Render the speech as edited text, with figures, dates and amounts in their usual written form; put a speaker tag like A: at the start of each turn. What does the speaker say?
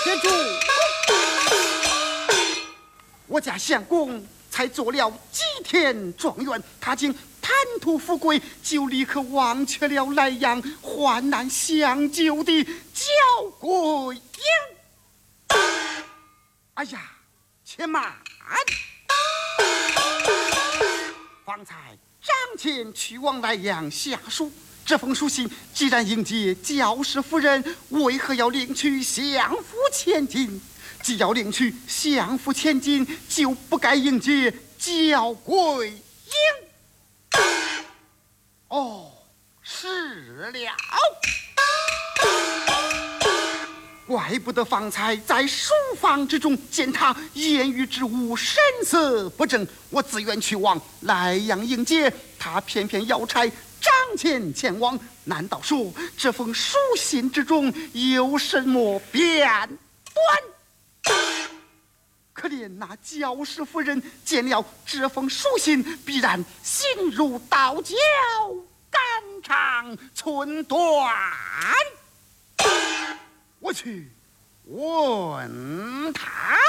A: 天主，我家相公才做了几天状元，他竟贪图富贵，就立刻忘却了莱阳患难相救的娇贵英。哎呀，且慢！方才张前去往莱阳下书，这封书信既然迎接焦氏夫人，为何要领取相府千金？既要领取相府千金，就不该迎接焦贵英。哦，是了，怪不得方才在书房之中见他言语之无，神色不正。我自愿去往莱阳迎接他，偏偏要差张前前往。难道说这封书信之中有什么变端？可怜那焦氏夫人见了这封书信，必然心如刀绞，肝肠寸断。我去问他。